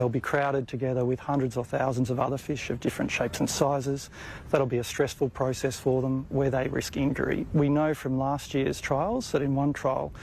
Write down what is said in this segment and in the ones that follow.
They'll be crowded together with hundreds or thousands of other fish of different shapes and sizes. That'll be a stressful process for them where they risk injury. We know from last year's trials that in one trial,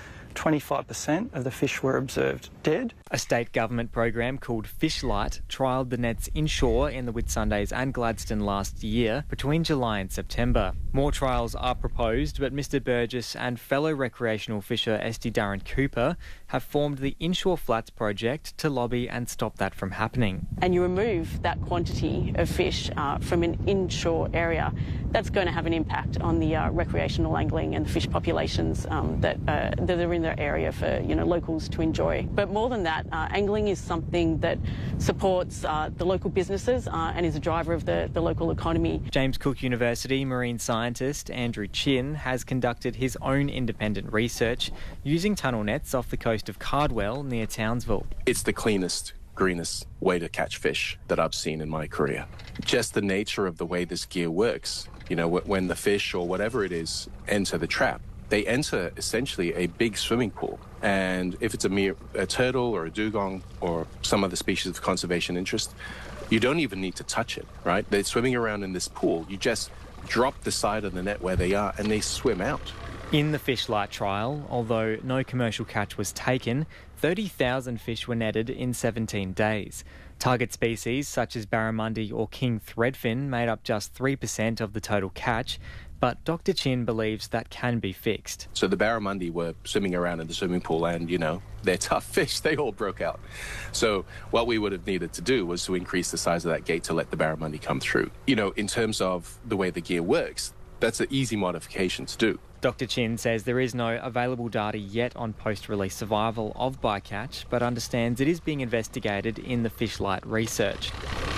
25% of the fish were observed dead. A state government program called Fishlight trialled the nets inshore in the Whitsundays and Gladstone last year between July and September. More trials are proposed, but Mr Burgess and fellow recreational fisher Esty Darren Cooper have formed the Inshore Flats project to lobby and stop that from happening. And you remove that quantity of fish from an inshore area, that's going to have an impact on the recreational angling and the fish populations that are in their area for locals to enjoy. But more than that, angling is something that supports the local businesses and is a driver of the local economy. James Cook University marine scientist Andrew Chin has conducted his own independent research using tunnel nets off the coast of Cardwell near Townsville. It's the cleanest, greenest way to catch fish that I've seen in my career. Just the nature of the way this gear works, when the fish or whatever it is enter the trap, they enter essentially a big swimming pool. And if it's a turtle or a dugong or some other species of conservation interest, you don't even need to touch it, right? They're swimming around in this pool. You just drop the side of the net where they are and they swim out. In the Fishlight trial, although no commercial catch was taken, 30,000 fish were netted in 17 days. Target species such as barramundi or king threadfin made up just 3% of the total catch, but Dr Chin believes that can be fixed. So the barramundi were swimming around in the swimming pool and, they're tough fish. They all broke out. So what we would have needed to do was to increase the size of that gate to let the barramundi come through. In terms of the way the gear works, that's an easy modification to do. Dr Chin says there is no available data yet on post-release survival of bycatch, but understands it is being investigated in the Fishlight research.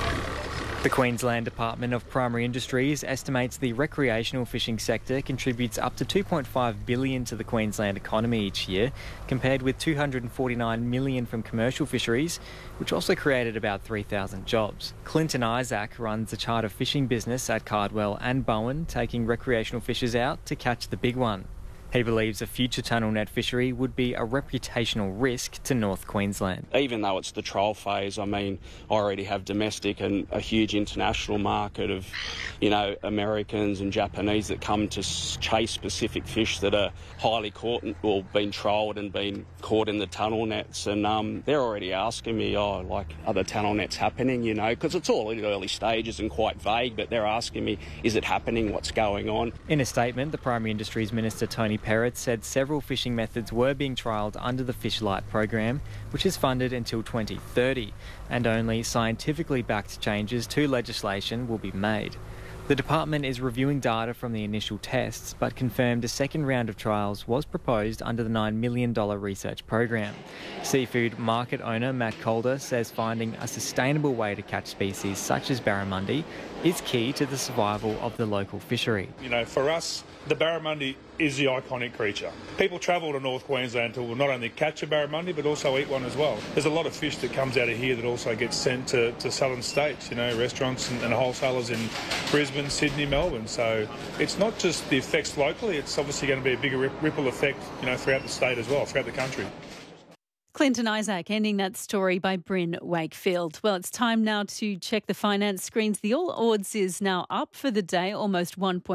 The Queensland Department of Primary Industries estimates the recreational fishing sector contributes up to $2.5 billion to the Queensland economy each year, compared with $249 million from commercial fisheries, which also created about 3,000 jobs. Clinton Isaac runs a charter fishing business at Cardwell and Bowen, taking recreational fishers out to catch the big one. He believes a future tunnel net fishery would be a reputational risk to North Queensland. Even though it's the trial phase, I already have domestic and a huge international market of, Americans and Japanese that come to chase specific fish that are highly caught or been trialled and been caught in the tunnel nets. And they're already asking me, are the tunnel nets happening, because it's all in early stages and quite vague, but they're asking me, is it happening? What's going on? In a statement, the Primary Industries Minister Tony Perrott said several fishing methods were being trialled under the Fishlight program, which is funded until 2030, and only scientifically backed changes to legislation will be made. The department is reviewing data from the initial tests, but confirmed a second round of trials was proposed under the $9 million research program. Seafood market owner Matt Calder says finding a sustainable way to catch species such as barramundi is key to the survival of the local fishery. For us, the barramundi is the iconic creature. People travel to North Queensland to not only catch a barramundi but also eat one as well. There's a lot of fish that comes out of here that also gets sent to southern states, restaurants and wholesalers in Brisbane, Sydney, Melbourne. So it's not just the effects locally, it's obviously going to be a bigger ripple effect, throughout the state as well, throughout the country. Clinton Isaac ending that story by Bryn Wakefield. Well, it's time now to check the finance screens. The All Ords is now up for the day, almost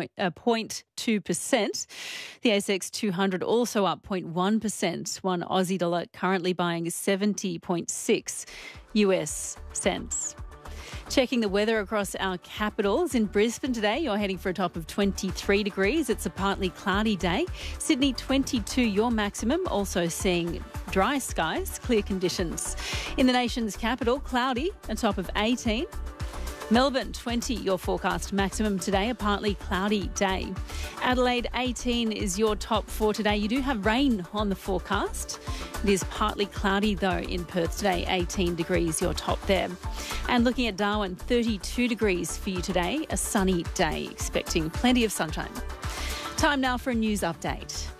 0.2%. The ASX 200 also up 0.1%. One Aussie dollar currently buying 70.6 US cents. Checking the weather across our capitals. In Brisbane today, you're heading for a top of 23 degrees. It's a partly cloudy day. Sydney, 22, your maximum. Also seeing dry skies, clear conditions. In the nation's capital, cloudy, a top of 18. Melbourne, 20, your forecast maximum today, a partly cloudy day. Adelaide, 18 is your top for today. You do have rain on the forecast. It is partly cloudy, though, in Perth today, 18 degrees, your top there. And looking at Darwin, 32 degrees for you today, a sunny day, expecting plenty of sunshine. Time now for a news update.